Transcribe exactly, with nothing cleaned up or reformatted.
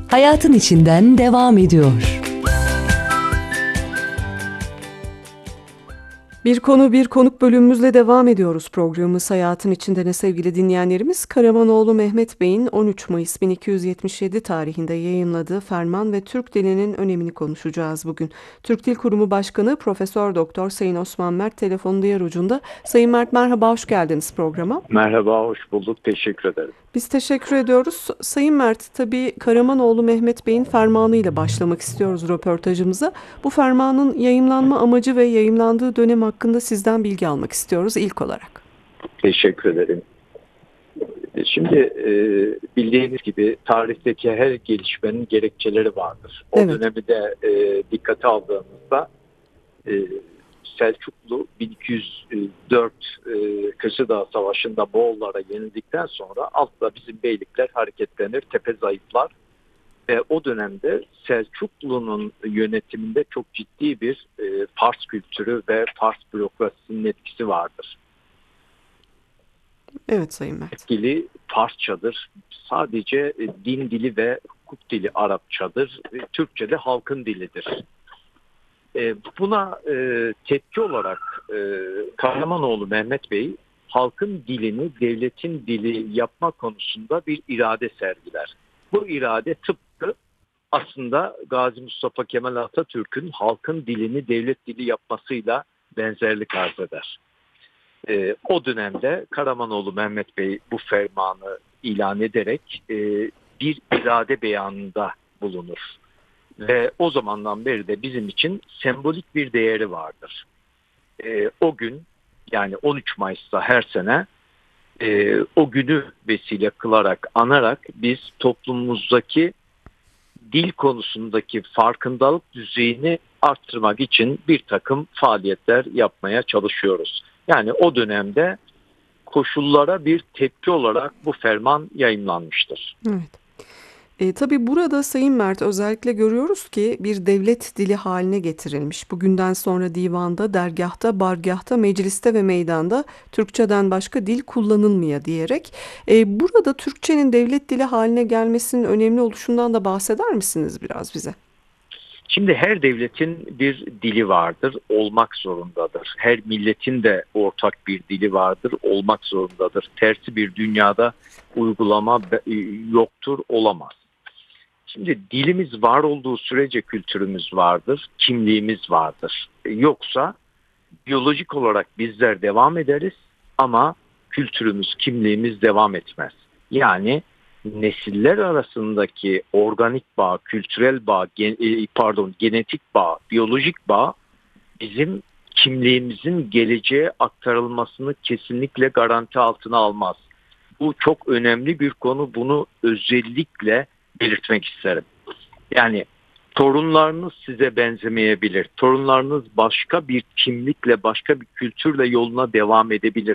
hayatın içinden devam ediyor. Bir konu bir konuk bölümümüzle devam ediyoruz programımız Hayatın İçinde ne sevgili dinleyenlerimiz. Karamanoğlu Mehmet Bey'in on üç Mayıs bin iki yüz yetmiş yedi tarihinde yayınladığı Ferman ve Türk dilinin önemini konuşacağız bugün. Türk Dil Kurumu Başkanı Profesör Doktor Sayın Osman Mert telefonun diğer ucunda. Sayın Mert merhaba, hoş geldiniz programa. Merhaba, hoş bulduk. Teşekkür ederim. Biz teşekkür ediyoruz. Sayın Mert, tabii Karamanoğlu Mehmet Bey'in fermanı ile başlamak istiyoruz röportajımıza. Bu fermanın yayımlanma amacı ve yayımlandığı dönem hakkında sizden bilgi almak istiyoruz ilk olarak. Teşekkür ederim. Şimdi e, bildiğiniz gibi tarihteki her gelişmenin gerekçeleri vardır. O Evet. dönemi de e, dikkate aldığımızda e, Selçuklu bin iki yüz dört e, Kışladağ Savaşı'nda Moğollara yenildikten sonra altta bizim beylikler hareketlenir, tepe zayıflar. Ve o dönemde Selçuklu'nun yönetiminde çok ciddi bir e, Fars kültürü ve Fars bürokrasisinin etkisi vardır. Evet Sayın Mert. Etkili Farsçadır. Sadece e, din dili ve hukuk dili Arapçadır. E, Türkçe de halkın dilidir. E, buna e, tepki olarak e, Karamanoğlu Mehmet Bey halkın dilini devletin dili yapma konusunda bir irade sergiler. Bu irade tıpkı aslında Gazi Mustafa Kemal Atatürk'ün halkın dilini devlet dili yapmasıyla benzerlik arz eder. Ee, o dönemde Karamanoğlu Mehmet Bey bu fermanı ilan ederek e, bir irade beyanında bulunur. Ve o zamandan beri de bizim için sembolik bir değeri vardır. Ee, o gün, yani on üç Mayıs'ta her sene e, o günü vesile kılarak, anarak biz toplumumuzdaki dil konusundaki farkındalık düzeyini arttırmak için bir takım faaliyetler yapmaya çalışıyoruz. Yani o dönemde koşullara bir tepki olarak bu ferman yayımlanmıştır. Evet. E, tabii burada Sayın Mert özellikle görüyoruz ki bir devlet dili haline getirilmiş. Bugünden sonra divanda, dergahta, bargahta, mecliste ve meydanda Türkçeden başka dil kullanılmıyor diyerek. E, burada Türkçenin devlet dili haline gelmesinin önemli oluşundan da bahseder misiniz biraz bize? Şimdi her devletin bir dili vardır, olmak zorundadır. Her milletin de ortak bir dili vardır, olmak zorundadır. Tersi bir dünyada uygulama yoktur, olamaz. Şimdi dilimiz var olduğu sürece kültürümüz vardır, kimliğimiz vardır. Yoksa biyolojik olarak bizler devam ederiz ama kültürümüz, kimliğimiz devam etmez. Yani nesiller arasındaki organik bağ, kültürel bağ, gen, pardon genetik bağ, biyolojik bağ bizim kimliğimizin geleceğe aktarılmasını kesinlikle garanti altına almaz. Bu çok önemli bir konu. Bunu özellikle belirtmek isterim. Yani torunlarınız size benzemeyebilir. Torunlarınız başka bir kimlikle, başka bir kültürle yoluna devam edebilir.